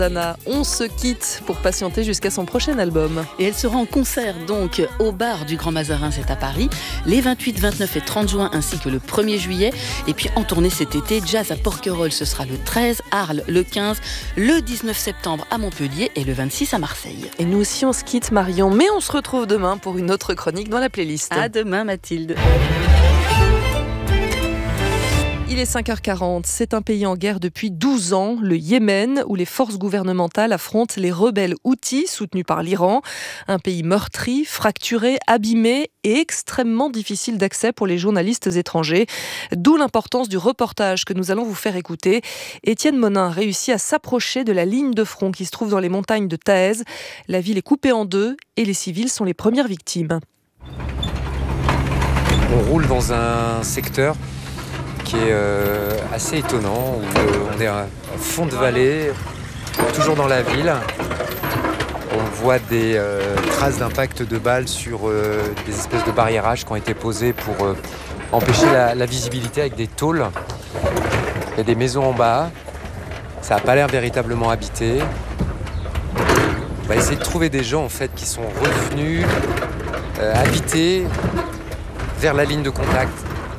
Anna, on se quitte pour patienter jusqu'à son prochain album. Et elle sera en concert donc au bar du Grand Mazarin, c'est à Paris, les 28, 29 et 30 juin ainsi que le 1er juillet. Et puis en tournée cet été, jazz à Porquerolles, ce sera le 13, Arles le 15, le 19 septembre à Montpellier et le 26 à Marseille. Et nous aussi on se quitte Marion, mais on se retrouve demain pour une autre chronique dans la playlist. À demain Mathilde. Il est 5h40, c'est un pays en guerre depuis 12 ans, le Yémen, où les forces gouvernementales affrontent les rebelles houthis soutenus par l'Iran. Un pays meurtri, fracturé, abîmé et extrêmement difficile d'accès pour les journalistes étrangers. D'où l'importance du reportage que nous allons vous faire écouter. Étienne Monin réussit à s'approcher de la ligne de front qui se trouve dans les montagnes de Taez. La ville est coupée en deux et les civils sont les premières victimes. On roule dans un secteur qui est assez étonnant, où on est à fond de vallée, toujours dans la ville. On voit des traces d'impact de balles sur des espèces de barriérages qui ont été posés pour empêcher la visibilité avec des tôles. Il y a des maisons en bas, ça n'a pas l'air véritablement habité. On va essayer de trouver des gens en fait, qui sont revenus habiter vers la ligne de contact.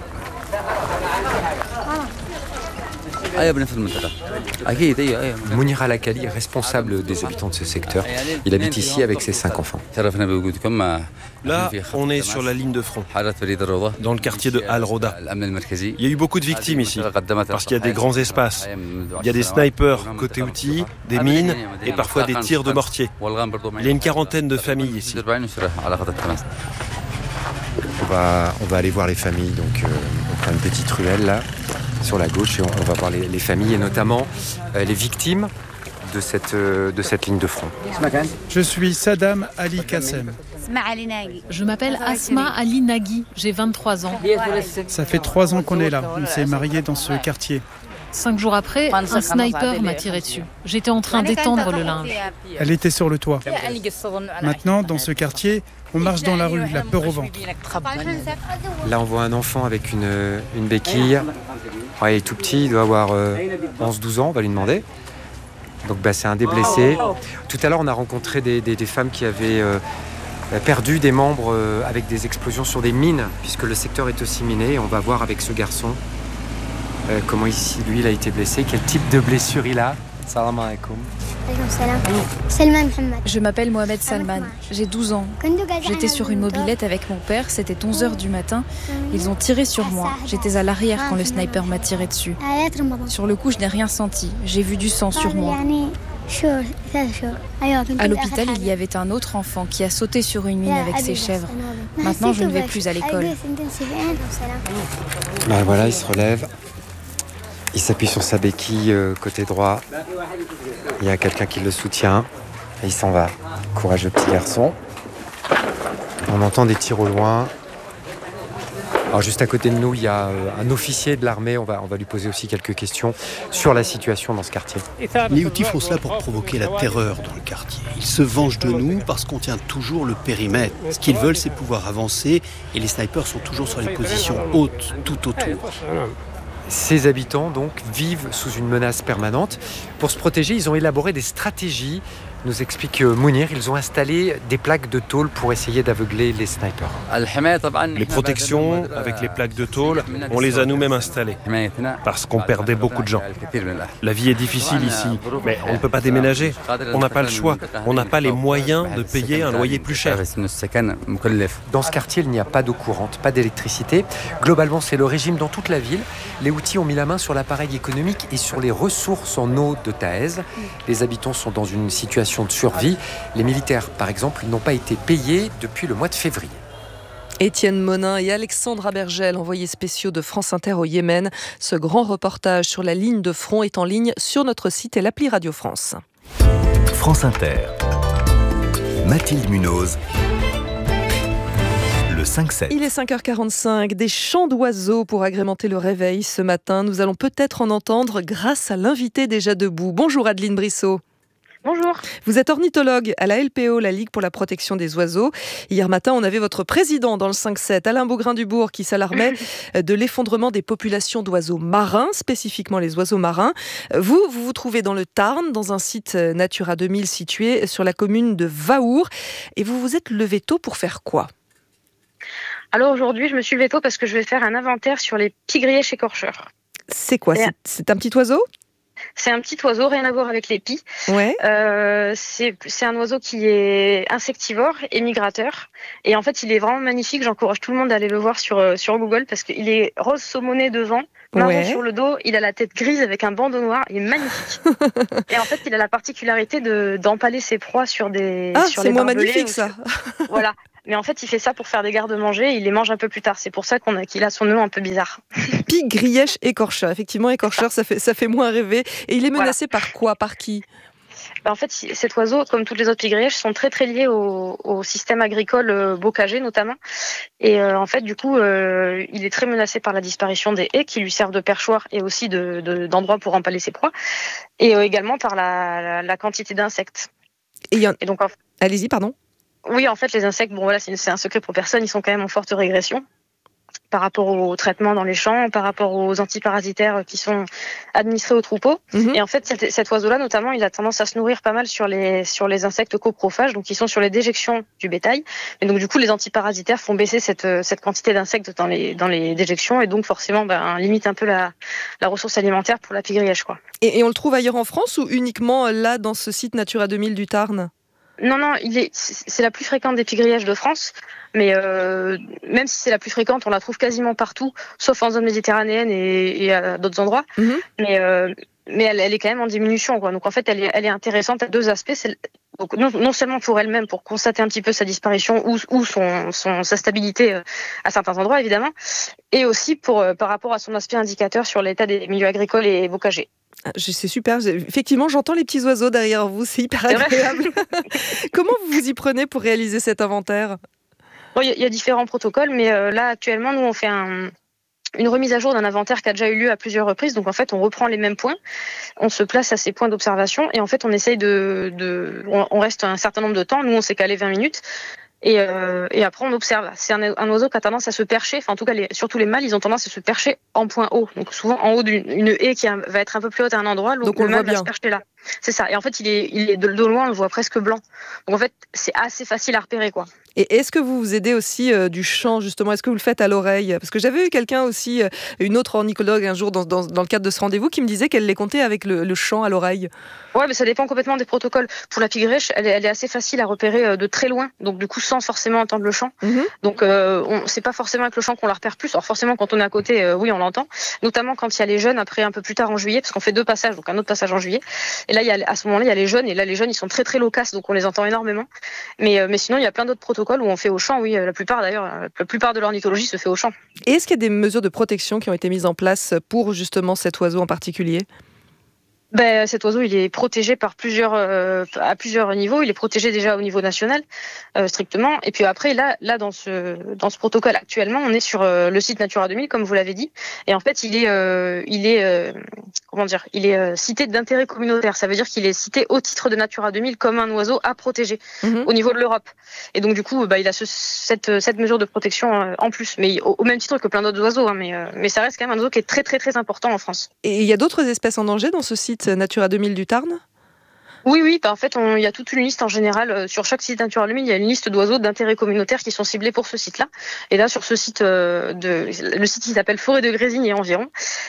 Mounir Al-Akali est responsable des habitants de ce secteur. Il habite ici avec ses 5 enfants. Là, on est sur la ligne de front, dans le quartier de Al-Roda. Il y a eu beaucoup de victimes ici, parce qu'il y a des grands espaces. Il y a des snipers côté outils, des mines et parfois des tirs de mortier. Il y a une quarantaine de familles ici. On va aller voir les familles, donc on prend une petite ruelle là, sur la gauche, et on va voir les familles et notamment les victimes de cette ligne de front. Je suis Saddam Ali Kassem. Je m'appelle Asma Ali Nagui, j'ai 23 ans. Ça fait 3 ans qu'on est là, on s'est mariés dans ce quartier. 5 jours après, un sniper m'a tiré dessus. J'étais en train d'étendre le linge. Elle était sur le toit. Maintenant, dans ce quartier, on marche dans la rue, la peur au ventre. Là, on voit un enfant avec une béquille. Ouais, il est tout petit, il doit avoir 11-12 ans, on va lui demander. Donc c'est un des blessés. Tout à l'heure, on a rencontré des femmes qui avaient perdu des membres avec des explosions sur des mines, puisque le secteur est aussi miné. Et on va voir avec ce garçon comment ici, lui, il a été blessé, quel type de blessure il a. Salam alaikum. Je m'appelle Mohamed Salman, j'ai 12 ans. J'étais sur une mobilette avec mon père, c'était 11h du matin. Ils ont tiré sur moi. J'étais à l'arrière quand le sniper m'a tiré dessus. Sur le coup, je n'ai rien senti. J'ai vu du sang sur moi. À l'hôpital, il y avait un autre enfant qui a sauté sur une mine avec ses chèvres. Maintenant, je ne vais plus à l'école. Voilà, il se relève. Il s'appuie sur sa béquille côté droit. Il y a quelqu'un qui le soutient. Et il s'en va. Courageux petit garçon. On entend des tirs au loin. Alors juste à côté de nous, il y a un officier de l'armée. On va lui poser aussi quelques questions sur la situation dans ce quartier. Les Houthis font cela pour provoquer la terreur dans le quartier. Ils se vengent de nous parce qu'on tient toujours le périmètre. Ce qu'ils veulent, c'est pouvoir avancer. Et les snipers sont toujours sur les positions hautes, tout autour. Ces habitants donc vivent sous une menace permanente. Pour se protéger, ils ont élaboré des stratégies, nous explique Mounir. Ils ont installé des plaques de tôle pour essayer d'aveugler les snipers. Les protections avec les plaques de tôle, on les a nous-mêmes installées parce qu'on perdait beaucoup de gens. La vie est difficile ici, mais on ne peut pas déménager. On n'a pas le choix. On n'a pas les moyens de payer un loyer plus cher. Dans ce quartier, il n'y a pas d'eau courante, pas d'électricité. Globalement, c'est le régime dans toute la ville. Les Houthis ont mis la main sur l'appareil économique et sur les ressources en eau de Taez. Les habitants sont dans une situation de survie. Les militaires, par exemple, n'ont pas été payés depuis le mois de février. Étienne Monin et Alexandra Bergel, envoyés spéciaux de France Inter au Yémen. Ce grand reportage sur la ligne de front est en ligne sur notre site et l'appli Radio France. France Inter. Mathilde Munoz. Le 5-7. Il est 5h45, des chants d'oiseaux pour agrémenter le réveil ce matin. Nous allons peut-être en entendre grâce à l'invité déjà debout. Bonjour Adeline Brissot. Bonjour. Vous êtes ornithologue à la LPO, la Ligue pour la protection des oiseaux. Hier matin, on avait votre président dans le 5-7, Alain Beaugrain-Dubourg, qui s'alarmait de l'effondrement des populations d'oiseaux marins, spécifiquement les oiseaux marins. Vous vous trouvez dans le Tarn, dans un site Natura 2000 situé sur la commune de Vaour. Et vous vous êtes levé tôt pour faire quoi ? Alors aujourd'hui, je me suis levée tôt parce que je vais faire un inventaire sur les pie-grièches écorcheurs. C'est quoi ? C'est un petit oiseau ? C'est un petit oiseau, rien à voir avec les pies. Ouais. C'est un oiseau qui est insectivore et migrateur. Et en fait, il est vraiment magnifique. J'encourage tout le monde à aller le voir sur Google parce qu'il est rose saumoné devant, marron sur le dos. Il a la tête grise avec un bandeau noir. Il est magnifique. Et en fait, il a la particularité d'empaler ses proies sur des sur les c'est barbelés. Magnifique ça. Voilà. Mais en fait, il fait ça pour faire des gardes-manger. Il les mange un peu plus tard. C'est pour ça qu'il a son nom un peu bizarre. Pie-grièche écorcheur. Effectivement, écorcheur, ça fait moins rêver. Et il est menacé par quoi ? Par qui ? En fait, cet oiseau, comme toutes les autres pie-grièches, sont très très liés au système agricole bocager notamment. Et en fait, du coup, il est très menacé par la disparition des haies qui lui servent de perchoir et aussi d'endroits pour empaler ses proies. Et également par la quantité d'insectes. Et donc, allez-y, pardon. Oui, en fait, les insectes, c'est un secret pour personne, ils sont quand même en forte régression par rapport aux traitements dans les champs, par rapport aux antiparasitaires qui sont administrés aux troupeaux. Et en fait, cet oiseau-là, notamment, il a tendance à se nourrir pas mal sur les insectes coprophages, donc qui sont sur les déjections du bétail. Et donc, du coup, les antiparasitaires font baisser cette quantité d'insectes dans les déjections et donc, forcément, limite un peu la ressource alimentaire pour la pie-grièche, quoi. Et on le trouve ailleurs en France ou uniquement là, dans ce site Natura 2000 du Tarn ? Non, c'est la plus fréquente des pie-grièches de France, mais même si c'est la plus fréquente, on la trouve quasiment partout, sauf en zone méditerranéenne et à d'autres endroits. Mais elle est quand même en diminution, quoi. Donc en fait, elle est intéressante à deux aspects. Donc non seulement pour elle-même, pour constater un petit peu sa disparition ou sa stabilité à certains endroits, évidemment, et aussi par rapport à son aspect indicateur sur l'état des milieux agricoles et bocagers. C'est super. Effectivement, j'entends les petits oiseaux derrière vous. C'est hyper agréable. Comment vous vous y prenez pour réaliser cet inventaire ? Il y a différents protocoles, mais là, actuellement, nous, on fait une remise à jour d'un inventaire qui a déjà eu lieu à plusieurs reprises. Donc, en fait, on reprend les mêmes points. On se place à ces points d'observation et en fait, on essaye on reste un certain nombre de temps. Nous, on s'est calé 20 minutes. Et après, on observe. C'est un oiseau qui a tendance à se percher. Enfin, en tout cas, surtout les mâles, ils ont tendance à se percher en point haut. Donc, souvent en haut d'une haie qui va être un peu plus haute à un endroit. Donc, on le mâle va se percher là. C'est ça. Et en fait, il est de loin, on le voit presque blanc. Donc, en fait, c'est assez facile à repérer, quoi. Et est-ce que vous vous aidez aussi du chant, justement ? Est-ce que vous le faites à l'oreille ? Parce que j'avais eu quelqu'un aussi, une autre ornithologue un jour dans le cadre de ce rendez-vous, qui me disait qu'elle les comptait avec le chant à l'oreille. Ouais, mais ça dépend complètement des protocoles. Pour la pie-grièche, elle est assez facile à repérer de très loin, donc du coup sans forcément entendre le chant. Donc c'est pas forcément avec le chant qu'on la repère plus. Alors forcément quand on est à côté, oui on l'entend. Notamment quand il y a les jeunes après un peu plus tard en juillet, parce qu'on fait 2 passages, donc un autre passage en juillet. Et là à ce moment-là il y a les jeunes, et là les jeunes ils sont très très loquaces, donc on les entend énormément. Mais sinon il y a plein d'autres protocoles où on fait au chant. Oui, la plupart de l'ornithologie se fait au chant. Et est-ce qu'il y a des mesures de protection qui ont été mises en place pour justement cet oiseau en particulier ? Cet oiseau, il est protégé à plusieurs niveaux. Il est protégé déjà au niveau national, strictement. Et puis après, là, dans ce protocole actuellement, on est sur le site Natura 2000, comme vous l'avez dit. Et en fait, il est cité d'intérêt communautaire. Ça veut dire qu'il est cité au titre de Natura 2000 comme un oiseau à protéger au niveau de l'Europe. Et donc, du coup, il a cette mesure de protection en plus. Mais au même titre que plein d'autres oiseaux. Mais ça reste quand même un oiseau qui est très, très, très important en France. Et il y a d'autres espèces en danger dans ce site Natura 2000 du Tarn ? Oui, en fait, il y a toute une liste en général. Sur chaque site Natura 2000, il y a une liste d'oiseaux d'intérêt communautaire qui sont ciblés pour ce site-là. Et là, sur ce site, le site qui s'appelle Forêt de Grésines et environ,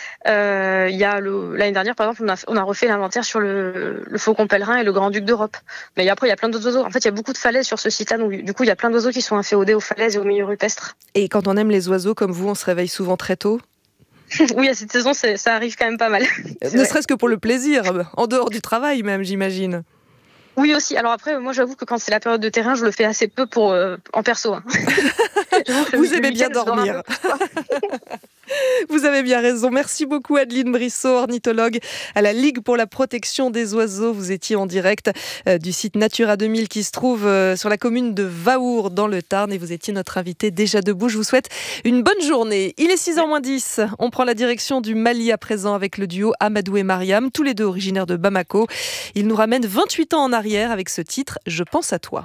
l'année dernière, par exemple, on a refait l'inventaire sur le faucon pèlerin et le grand-duc d'Europe. Mais après, il y a plein d'autres oiseaux. En fait, il y a beaucoup de falaises sur ce site-là. Donc, du coup, il y a plein d'oiseaux qui sont inféodés aux falaises et aux milieux rupestres. Et quand on aime les oiseaux comme vous, on se réveille souvent très tôt ? Oui, à cette saison, ça arrive quand même pas mal. Ne serait-ce que pour le plaisir, en dehors du travail même, j'imagine. Oui aussi. Alors après, moi j'avoue que quand c'est la période de terrain, je le fais assez peu en perso. Vous aimez bien dormir. Vous avez bien raison. Merci beaucoup Adeline Brissot, ornithologue à la Ligue pour la protection des oiseaux. Vous étiez en direct du site Natura 2000 qui se trouve sur la commune de Vaour dans le Tarn et vous étiez notre invité déjà debout. Je vous souhaite une bonne journée. Il est 6h-10. On prend la direction du Mali à présent avec le duo Amadou et Mariam, tous les deux originaires de Bamako. Ils nous ramènent 28 ans en arrière avec ce titre « Je pense à toi ».